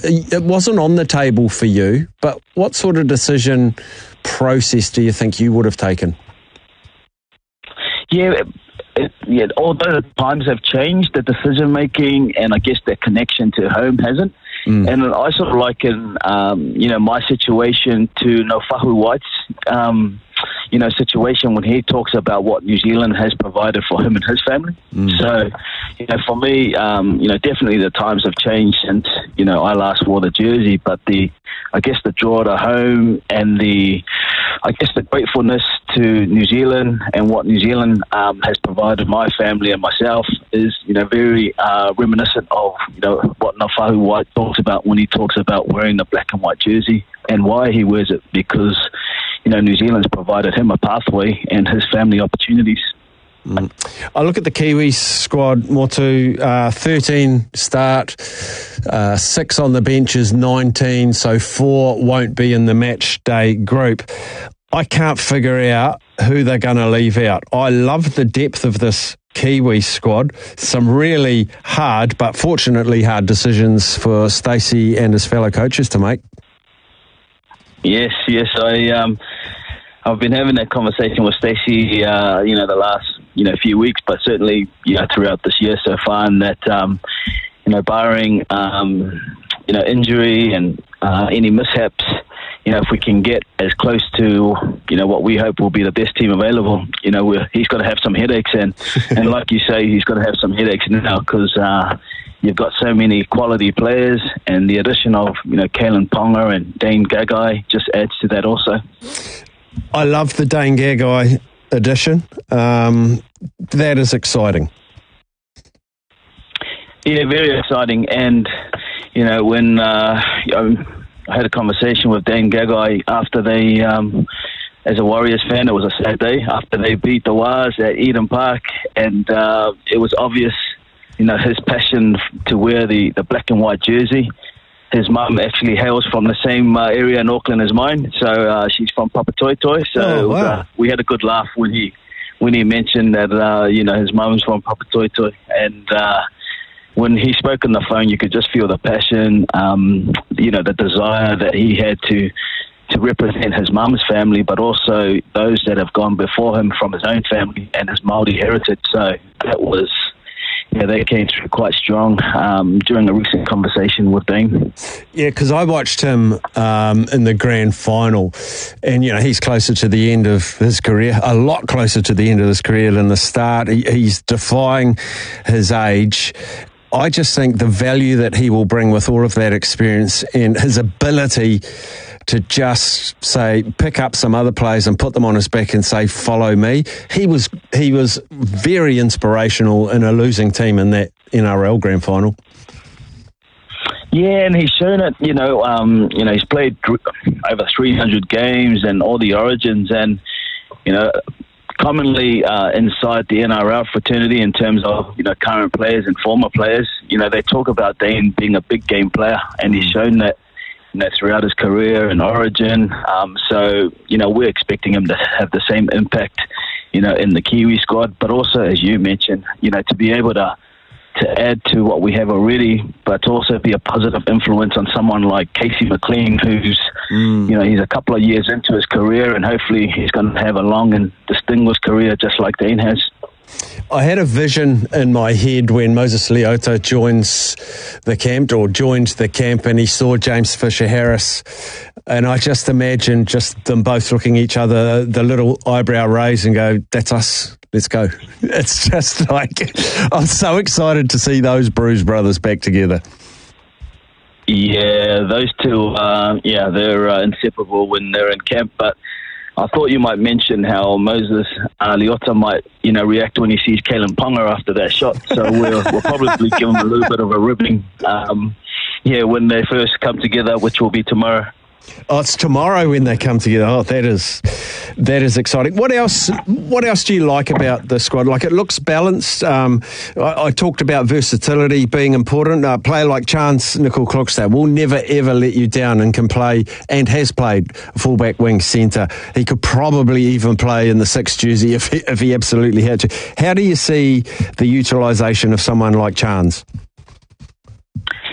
it wasn't on the table for you, but what sort of decision process do you think you would have taken? Yeah, although the times have changed, the decision-making and I guess the connection to home hasn't. And I sort of liken, my situation to Nofahu White's, situation when he talks about what New Zealand has provided for him and his family. So, for me, definitely the times have changed since, I last wore the jersey, but the draw to home and the gratefulness to New Zealand and what New Zealand has provided my family and myself is, very reminiscent of, what Nofahu White talks about when he talks about wearing the black and white jersey and why he wears it, because, New Zealand's provided him a pathway and his family opportunities. I look at the Kiwis squad, Motu, 13 start, 6 on the benches, 19, so 4 won't be in the match day group. I can't figure out who they're going to leave out. I love the depth of this Kiwi squad. Some really hard, but fortunately hard decisions for Stacey and his fellow coaches to make. Yes, I've been having that conversation with Stacey, the last, few weeks, but certainly, throughout this year so far, and that, barring, injury and any mishaps, if we can get as close to, what we hope will be the best team available, he's got to have some headaches, and like you say, he's got to have some headaches now because you've got so many quality players, and the addition of, Kalyn Ponga and Dane Gagai just adds to that also. I love the Dane Gagai addition. That is exciting. Yeah, very exciting. And, when I had a conversation with Dane Gagai after they, as a Warriors fan, it was a sad day after they beat the Wars at Eden Park, and it was obvious, his passion to wear the black and white jersey. His mum actually hails from the same area in Auckland as mine, so she's from Papatoetoe. So we had a good laugh when he mentioned that his mum's from Papatoetoe, and when he spoke on the phone, you could just feel the passion, the desire that he had to represent his mum's family, but also those that have gone before him from his own family and his Māori heritage. So that was. Yeah, they came through quite strong during a recent conversation with Dane. Yeah, because I watched him in the grand final, and, he's closer to the end of his career, a lot closer to the end of his career than the start. He's defying his age. I just think the value that he will bring with all of that experience and his ability to just say, pick up some other players and put them on his back and say, follow me. He was very inspirational in a losing team in that NRL grand final. Yeah, and he's shown it, he's played over 300 games and all the origins, and, commonly inside the NRL fraternity in terms of, current players and former players, they talk about Dane being a big game player, and he's shown that throughout his career and origin. So, we're expecting him to have the same impact, in the Kiwi squad, but also, as you mentioned, to be able to add to what we have already, but to also be a positive influence on someone like Casey McLean, who's, he's a couple of years into his career, and hopefully he's going to have a long and distinguished career just like Dane has. I had a vision in my head when Moses Leota joined the camp and he saw James Fisher-Harris, and I just imagined just them both looking at each other, the little eyebrow raise and go, that's us, let's go. It's just like, I'm so excited to see those Bruce brothers back together. Yeah, those two, they're inseparable when they're in camp, but I thought you might mention how Moses Leota might, react when he sees Kalyn Ponga after that shot. So we'll probably give him a little bit of a ribbing, when they first come together, which will be tomorrow. Oh, it's tomorrow when they come together. Oh, that is exciting. What else do you like about the squad? Like, it looks balanced. I talked about versatility being important. A player like Chance Nicol-Klokstad will never, ever let you down and can play and has played fullback, wing, centre. He could probably even play in the 6th jersey if he absolutely had to. How do you see the utilisation of someone like Chance?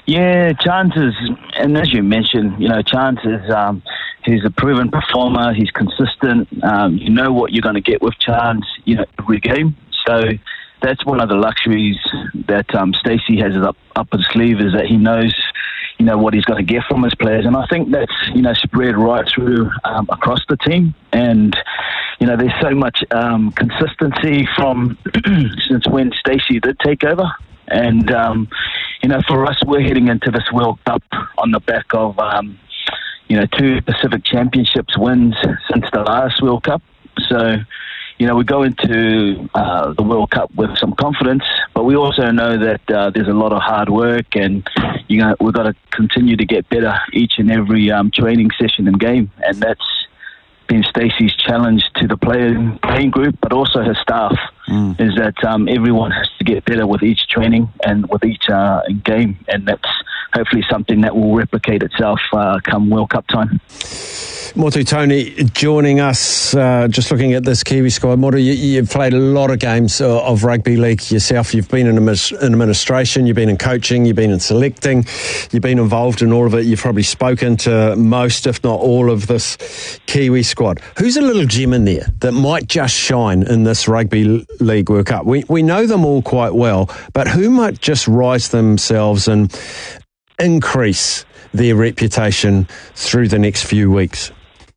Yeah, chances, and as you mentioned, chances. He's a proven performer. He's consistent. You know what you're going to get with Chance, every game. So that's one of the luxuries that Stacey has up his sleeve, is that he knows, what he's going to get from his players. And I think that's, spread right through across the team. And, there's so much consistency from since when Stacey did take over. And, for us, we're heading into this World Cup on the back of, 2 Pacific Championships wins since the last World Cup. So, we go into the World Cup with some confidence, but we also know that there's a lot of hard work, and we've got to continue to get better each and every training session and game, and that's been Stacey's challenge to the playing group, but also her staff, is that everyone has to get better with each training and with each game, and that's hopefully something that will replicate itself come World Cup time. Motu Tony joining us, just looking at this Kiwi squad. Motu, you've played a lot of games of rugby league yourself. You've been in administration, you've been in coaching, you've been in selecting, you've been involved in all of it. You've probably spoken to most, if not all, of this Kiwi squad. Who's a little gem in there that might just shine in this Rugby League World Cup? We know them all quite well, but who might just rise themselves and increase their reputation through the next few weeks?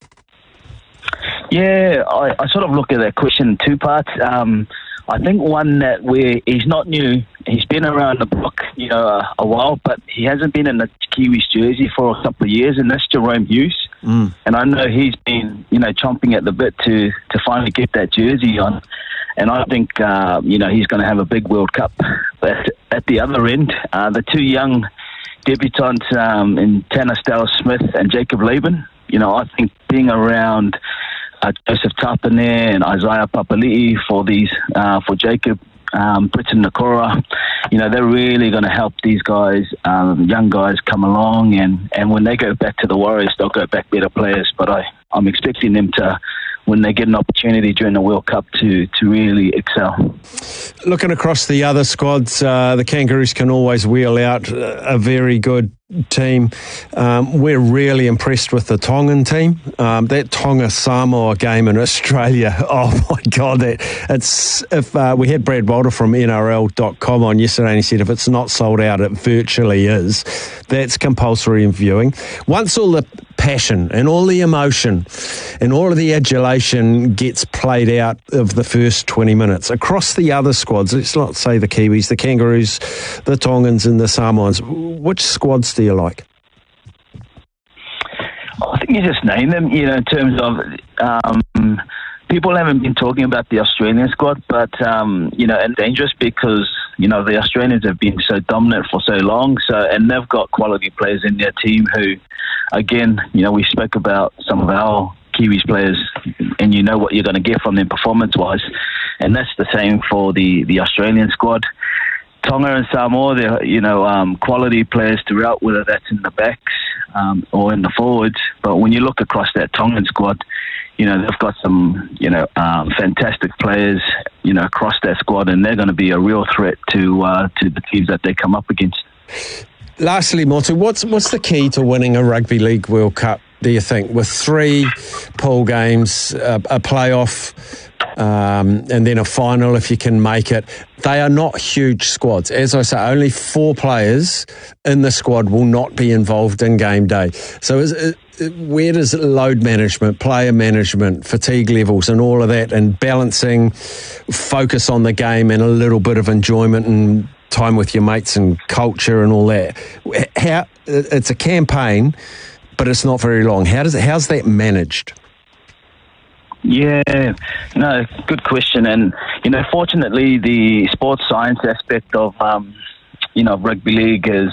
Yeah, I sort of look at that question in 2 parts. I think one that he's not new. He's been around the block, a while, but he hasn't been in the Kiwis jersey for a couple of years, and that's Jerome Hughes. And I know he's been, chomping at the bit to finally get that jersey on. And I think, he's going to have a big World Cup. But at the other end, the 2 young debutants in Tanner Stowell-Smith and Jacob Laban, I think being around Joseph Tapane and Isaiah Papali'i for Jacob, Britton Nakora, they're really going to help these guys, young guys, come along, and when they go back to the Warriors, they'll go back better players. But I'm expecting them to, when they get an opportunity during the World Cup, to really excel. Looking across the other squads, the Kangaroos can always wheel out a very good team. We're really impressed with the Tongan team. That Tonga-Samoa game in Australia, oh my God, we had Brad Walter from NRL.com on yesterday, and he said if it's not sold out, it virtually is. That's compulsory in viewing. Once all the passion and all the emotion and all of the adulation gets played out of the first 20 minutes, across the other squads, let's not say the Kiwis, the Kangaroos, the Tongans and the Samoans, which squads do you like? I think you just name them, in terms of people haven't been talking about the Australian squad, but, and dangerous because, the Australians have been so dominant for so long, and they've got quality players in their team who, again, we spoke about some of our Kiwis players, and you know what you're going to get from them performance-wise, and that's the same for the Australian squad. Tonga and Samoa, they're, quality players throughout, whether that's in the backs or in the forwards. But when you look across that Tongan squad, they've got some, fantastic players, across that squad, and they're going to be a real threat to the teams that they come up against. Lastly, Motu, what's the key to winning a Rugby League World Cup, do you think? With 3 pool games, a playoff, and then a final if you can make it. They are not huge squads. As I say, only 4 players in the squad will not be involved in game day. So where does load management, player management, fatigue levels and all of that, and balancing focus on the game and a little bit of enjoyment and time with your mates and culture and all that, it's a campaign, but it's not very long. How's that managed? Yeah, no, good question. And, fortunately, the sports science aspect of, rugby league is,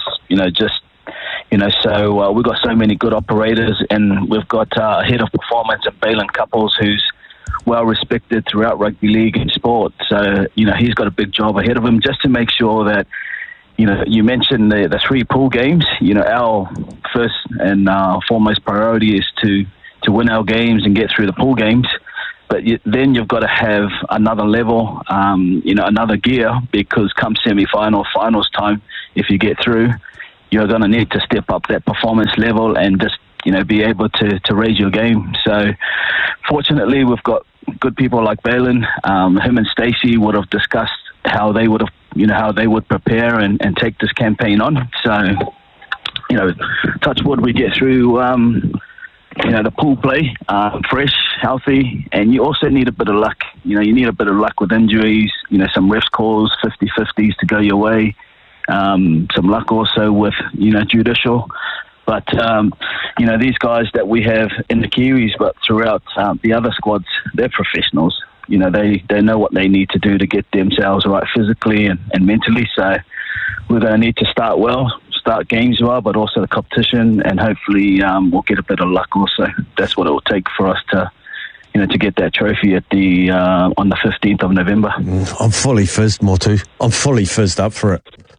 so we've got so many good operators, and we've got a head of performance and Balin Couples, who's well respected throughout rugby league and sport. So, he's got a big job ahead of him just to make sure that, you mentioned the 3 pool games. Our first and foremost priority is to win our games and get through the pool games. But then you've got to have another level, another gear, because come semi-final, finals time, if you get through, you're going to need to step up that performance level and just, be able to raise your game. So fortunately, we've got good people like Balin. Him and Stacey would have discussed how they would have, how they would prepare and take this campaign on. So, touch wood, we get through, the pool play, fresh, healthy, and you also need a bit of luck. You need a bit of luck with injuries, some refs calls, 50-50s to go your way, some luck also with, judicial. But, these guys that we have in the Kiwis, but throughout the other squads, they're professionals. They know what they need to do to get themselves right physically and mentally. So we're going to need to start games well, but also the competition, and hopefully we'll get a bit of luck also. That's what it will take for us to get that trophy at the on the 15th of November. I'm fully fizzed, Motu. I'm fully fizzed up for it.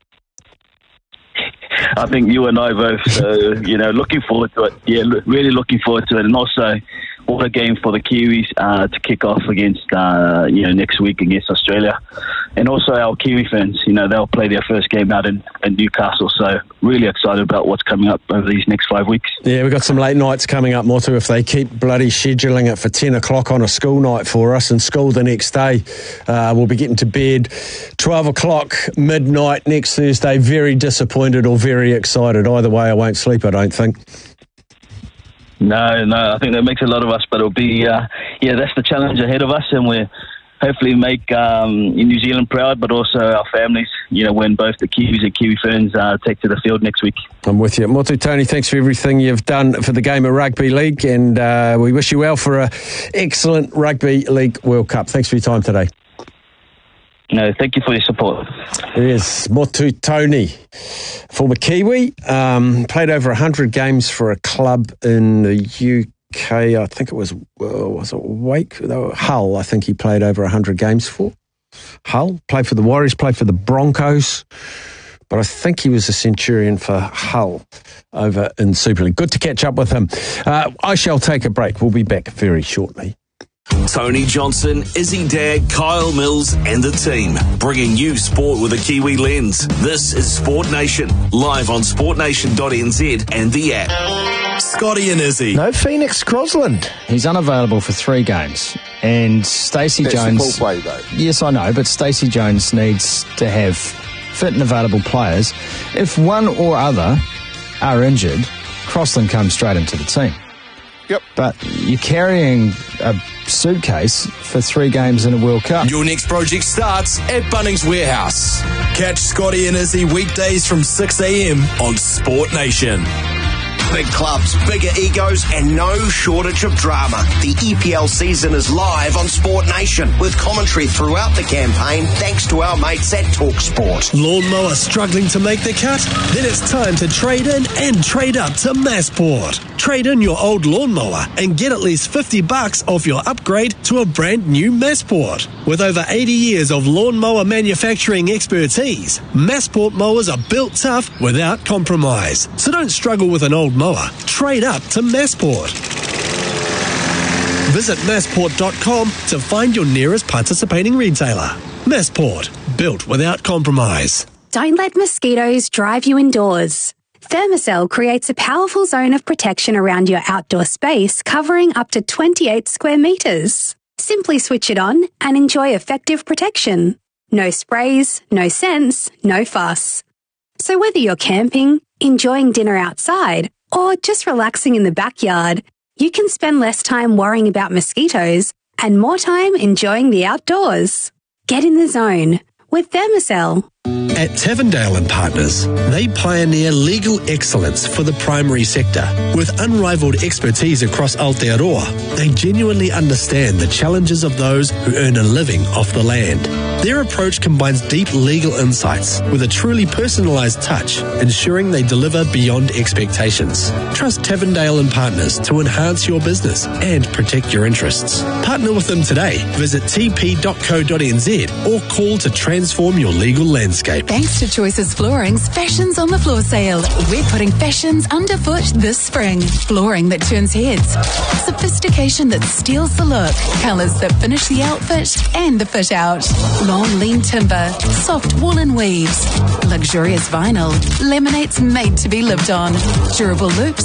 I think you and I both, looking forward to it. Yeah, really looking forward to it. And also, what a game for the Kiwis to kick off against, next week against Australia. And also our Kiwi fans, they'll play their first game out in Newcastle. So really excited about what's coming up over these next 5 weeks. Yeah, we've got some late nights coming up, Motu, if they keep bloody scheduling it for 10 o'clock on a school night for us and school the next day. We'll be getting to bed 12 o'clock midnight next Thursday. Very disappointed or very excited. Either way, I won't sleep, I don't think. No, I think that makes a lot of us, but it'll be, that's the challenge ahead of us, and we're hopefully make New Zealand proud, but also our families, when both the Kiwis and Kiwi Ferns take to the field next week. I'm with you. Motu Tony, thanks for everything you've done for the game of Rugby League, and we wish you well for an excellent Rugby League World Cup. Thanks for your time today. No, thank you for your support. Yes, Motu Tony, former Kiwi, played over 100 games for a club in the UK. I think it was it Wake? No, Hull, I think he played over 100 games for. Hull, played for the Warriors, played for the Broncos, but I think he was a Centurion for Hull over in Super League. Good to catch up with him. I shall take a break. We'll be back very shortly. Tony Johnson, Izzy Dag, Kyle Mills and the team, bringing you sport with a Kiwi lens. This is Sport Nation, live on sportnation.nz and the app. Scotty and Izzy. No Phoenix Crosland. He's unavailable for 3 games. And Stacey Jones... That's the full play, though. Yes, I know, but Stacey Jones needs to have fit and available players. If one or other are injured, Crossland comes straight into the team. Yep. But you're carrying a suitcase for 3 games in a World Cup. Your next project starts at Bunnings Warehouse. Catch Scotty and Izzy weekdays from 6 a.m. on Sport Nation. Big clubs, bigger egos, and no shortage of drama. The EPL season is live on Sport Nation with commentary throughout the campaign thanks to our mates at TalkSport. Lawnmower struggling to make the cut? Then it's time to trade in and trade up to Massport. Trade in your old lawnmower and get at least $50 off your upgrade to a brand new Massport. With over 80 years of lawnmower manufacturing expertise, Massport mowers are built tough without compromise. So don't struggle with an old mower. Trade up to Massport. Visit massport.com to find your nearest participating retailer. Massport, built without compromise. Don't let mosquitoes drive you indoors. Thermacell creates a powerful zone of protection around your outdoor space covering up to 28 square metres. Simply switch it on and enjoy effective protection. No sprays, no scents, no fuss. So whether you're camping, enjoying dinner outside, or just relaxing in the backyard, you can spend less time worrying about mosquitoes and more time enjoying the outdoors. Get in the zone with Thermacell. At Tavendale and Partners, they pioneer legal excellence for the primary sector. With unrivaled expertise across Aotearoa, they genuinely understand the challenges of those who earn a living off the land. Their approach combines deep legal insights with a truly personalised touch, ensuring they deliver beyond expectations. Trust Tavendale and Partners to enhance your business and protect your interests. Partner with them today. Visit tp.co.nz or call to transform your legal landscape. landscape. Thanks to Choices Flooring's Fashions on the Floor sale, we're putting fashions underfoot this spring. Flooring that turns heads, sophistication that steals the look, colours that finish the outfit and the fit out. Long lean timber, soft woolen weaves, luxurious vinyl, laminates made to be lived on, durable loops